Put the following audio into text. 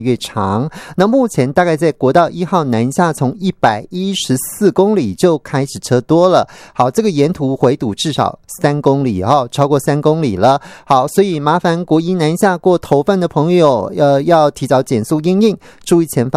越长。那目前大概在国道1号南下，从114公里就开始车多了。好，这个沿途回堵至少3公里超过3公里了。好，所以麻烦国一南下过头份的朋友，要提早减速因应，注意前方